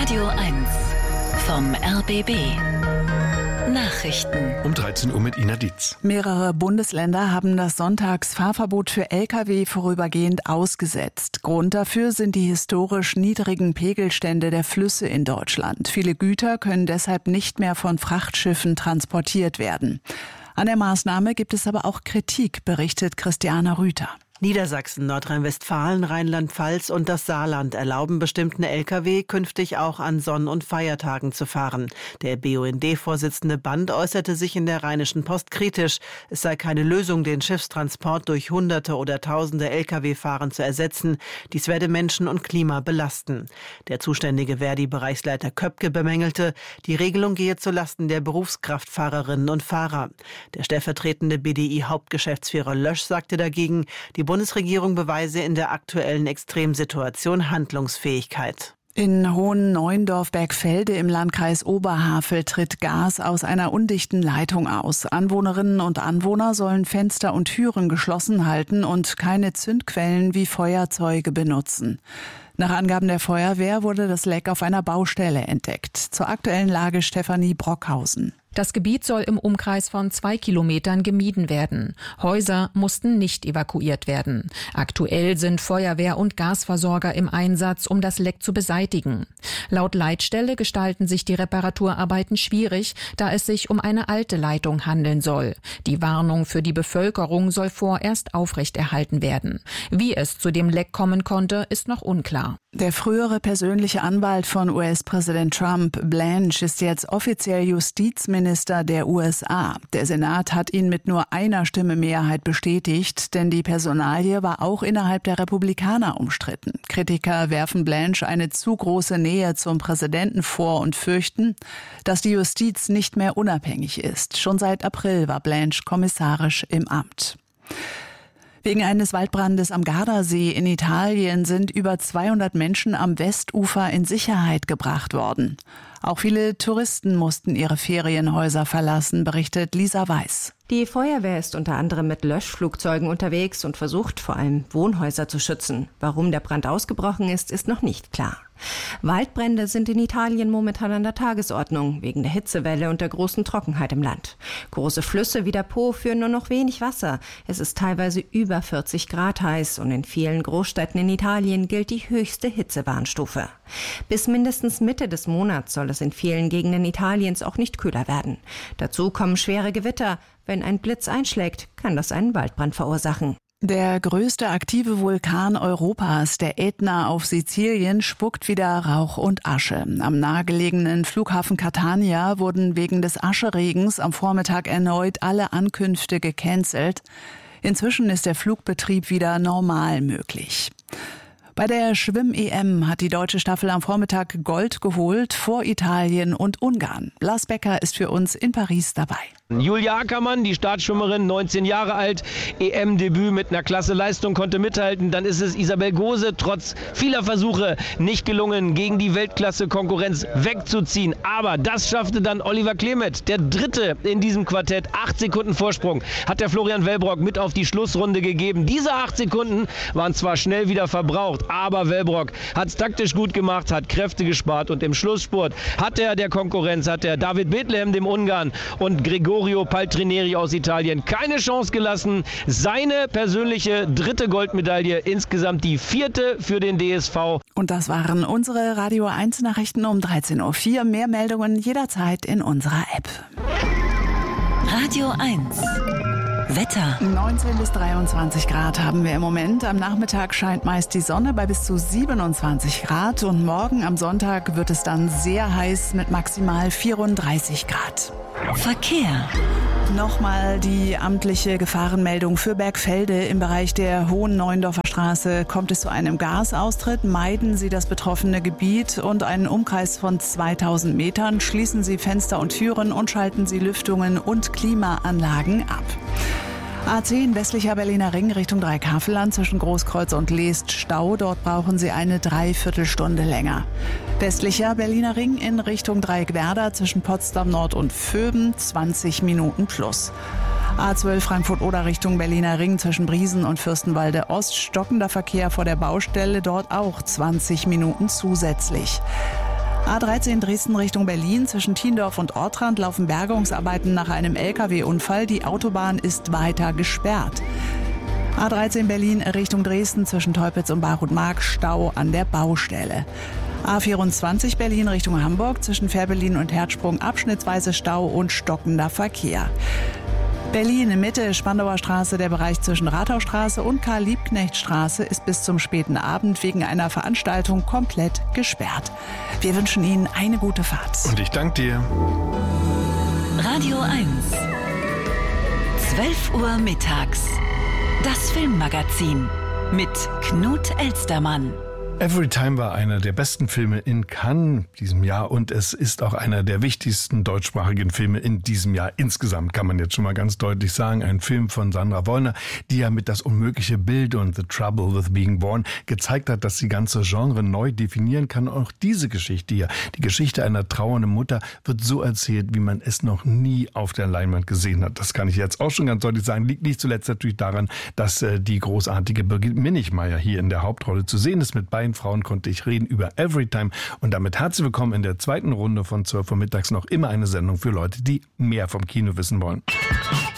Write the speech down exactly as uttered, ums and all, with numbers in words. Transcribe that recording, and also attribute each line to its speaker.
Speaker 1: Radio eins vom R B B. Nachrichten.
Speaker 2: Um dreizehn Uhr mit Ina Dietz.
Speaker 3: Mehrere Bundesländer haben das Sonntagsfahrverbot für L K W vorübergehend ausgesetzt. Grund dafür sind die historisch niedrigen Pegelstände der Flüsse in Deutschland. Viele Güter können deshalb nicht mehr von Frachtschiffen transportiert werden. An der Maßnahme gibt es aber auch Kritik, berichtet Christiane Rüther.
Speaker 4: Niedersachsen, Nordrhein-Westfalen, Rheinland-Pfalz und das Saarland erlauben bestimmten L K W künftig auch an Sonn- und Feiertagen zu fahren. Der B U N D-Vorsitzende Band äußerte sich in der Rheinischen Post kritisch. Es sei keine Lösung, den Schiffstransport durch Hunderte oder Tausende L K W-Fahrern zu ersetzen. Dies werde Menschen und Klima belasten. Der zuständige Verdi-Bereichsleiter Köpke bemängelte, die Regelung gehe zulasten der Berufskraftfahrerinnen und Fahrer. Der stellvertretende B D I-Hauptgeschäftsführer Lösch sagte dagegen, die Bundesregierung beweise in der aktuellen Extremsituation Handlungsfähigkeit.
Speaker 3: In Hohen-Neuendorf-Bergfelde im Landkreis Oberhavel tritt Gas aus einer undichten Leitung aus. Anwohnerinnen und Anwohner sollen Fenster und Türen geschlossen halten und keine Zündquellen wie Feuerzeuge benutzen. Nach Angaben der Feuerwehr wurde das Leck auf einer Baustelle entdeckt. Zur aktuellen Lage Stefanie Brockhausen.
Speaker 5: Das Gebiet soll im Umkreis von zwei Kilometern gemieden werden. Häuser mussten nicht evakuiert werden. Aktuell sind Feuerwehr und Gasversorger im Einsatz, um das Leck zu beseitigen. Laut Leitstelle gestalten sich die Reparaturarbeiten schwierig, da es sich um eine alte Leitung handeln soll. Die Warnung für die Bevölkerung soll vorerst aufrechterhalten werden. Wie es zu dem Leck kommen konnte, ist noch unklar.
Speaker 3: Der frühere persönliche Anwalt von U S-Präsident Trump, Blanche, ist jetzt offiziell Justizminister der U S A. Der Senat hat ihn mit nur einer Stimme Mehrheit bestätigt, denn die Personalie war auch innerhalb der Republikaner umstritten. Kritiker werfen Blanche eine zu große Nähe zum Präsidenten vor und fürchten, dass die Justiz nicht mehr unabhängig ist. Schon seit April war Blanche kommissarisch im Amt. Wegen eines Waldbrandes am Gardasee in Italien sind über zweihundert Menschen am Westufer in Sicherheit gebracht worden. Auch viele Touristen mussten ihre Ferienhäuser verlassen, berichtet Lisa Weiß.
Speaker 6: Die Feuerwehr ist unter anderem mit Löschflugzeugen unterwegs und versucht vor allem Wohnhäuser zu schützen. Warum der Brand ausgebrochen ist, ist noch nicht klar. Waldbrände sind in Italien momentan an der Tagesordnung, wegen der Hitzewelle und der großen Trockenheit im Land. Große Flüsse wie der Po führen nur noch wenig Wasser. Es ist teilweise über vierzig Grad heiß und in vielen Großstädten in Italien gilt die höchste Hitzewarnstufe. Bis mindestens Mitte des Monats soll es in vielen Gegenden Italiens auch nicht kühler werden. Dazu kommen schwere Gewitter. Wenn ein Blitz einschlägt, kann das einen Waldbrand verursachen.
Speaker 3: Der größte aktive Vulkan Europas, der Ätna auf Sizilien, spuckt wieder Rauch und Asche. Am nahegelegenen Flughafen Catania wurden wegen des Ascheregens am Vormittag erneut alle Ankünfte gecancelt. Inzwischen ist der Flugbetrieb wieder normal möglich. Bei der Schwimm-E M hat die deutsche Staffel am Vormittag Gold geholt vor Italien und Ungarn. Lars Becker ist für uns in Paris dabei.
Speaker 7: Julia Ackermann, die Startschwimmerin, neunzehn Jahre alt, E M-Debüt mit einer klasse Leistung, konnte mithalten. Dann ist es Isabel Gose, trotz vieler Versuche nicht gelungen, gegen die Weltklasse-Konkurrenz wegzuziehen. Aber das schaffte dann Oliver Klemet, der Dritte in diesem Quartett. Acht Sekunden Vorsprung hat der Florian Wellbrock mit auf die Schlussrunde gegeben. Diese acht Sekunden waren zwar schnell wieder verbraucht, aber Wellbrock hat es taktisch gut gemacht, hat Kräfte gespart und im Schlussspurt hat er der Konkurrenz, hat er David Bethlehem, dem Ungarn, und Gregorio Paltrineri aus Italien keine Chance gelassen. Seine persönliche dritte Goldmedaille, insgesamt die vierte für den D S V.
Speaker 3: Und das waren unsere Radio eins Nachrichten um dreizehn Uhr vier. Mehr Meldungen jederzeit in unserer App.
Speaker 1: Radio eins. Wetter.
Speaker 3: neunzehn bis dreiundzwanzig Grad haben wir im Moment. Am Nachmittag scheint meist die Sonne bei bis zu siebenundzwanzig Grad. Und morgen am Sonntag wird es dann sehr heiß mit maximal vierunddreißig Grad.
Speaker 1: Verkehr.
Speaker 3: Nochmal die amtliche Gefahrenmeldung für Bergfelde. Im Bereich der Hohen Neuendorfer Straße kommt es zu einem Gasaustritt. Meiden Sie das betroffene Gebiet und einen Umkreis von zweitausend Metern. Schließen Sie Fenster und Türen und schalten Sie Lüftungen und Klimaanlagen ab. A zehn westlicher Berliner Ring Richtung Dreieckhavelland zwischen Großkreuz und Leest Stau. Dort brauchen Sie eine Dreiviertelstunde länger. Westlicher Berliner Ring in Richtung Dreieckwerder zwischen Potsdam Nord und Vöben zwanzig Minuten plus. A zwölf Frankfurt-Oder Richtung Berliner Ring zwischen Briesen und Fürstenwalde Ost. Stockender Verkehr vor der Baustelle, dort auch zwanzig Minuten zusätzlich. A dreizehn Dresden Richtung Berlin. Zwischen Thiendorf und Ortrand laufen Bergungsarbeiten nach einem L K W-Unfall. Die Autobahn ist weiter gesperrt. A dreizehn Berlin Richtung Dresden zwischen Teupitz und Barut-Mark, Stau an der Baustelle. A vierundzwanzig Berlin Richtung Hamburg zwischen Fährberlin und Herzsprung abschnittsweise Stau und stockender Verkehr. Berlin Mitte, Spandauer Straße, der Bereich zwischen Rathausstraße und Karl-Liebknecht-Straße ist bis zum späten Abend wegen einer Veranstaltung komplett gesperrt. Wir wünschen Ihnen eine gute Fahrt.
Speaker 2: Und ich danke dir.
Speaker 1: Radio eins. zwölf Uhr mittags. Das Filmmagazin mit Knut Elstermann.
Speaker 2: Everytime war einer der besten Filme in Cannes diesem Jahr und es ist auch einer der wichtigsten deutschsprachigen Filme in diesem Jahr insgesamt, kann man jetzt schon mal ganz deutlich sagen. Ein Film von Sandra Wollner, die ja mit Das unmögliche Bild und The Trouble with Being Born gezeigt hat, dass sie ganze Genre neu definieren kann. Auch diese Geschichte hier, die Geschichte einer trauernden Mutter, wird so erzählt, wie man es noch nie auf der Leinwand gesehen hat. Das kann ich jetzt auch schon ganz deutlich sagen. Liegt nicht zuletzt natürlich daran, dass äh, die großartige Birgit Minichmeier hier in der Hauptrolle zu sehen ist. Mit beiden Frauen konnte ich reden über Everytime und damit herzlich willkommen in der zweiten Runde von zwölf Uhr mittags, noch immer eine Sendung für Leute, die mehr vom Kino wissen wollen.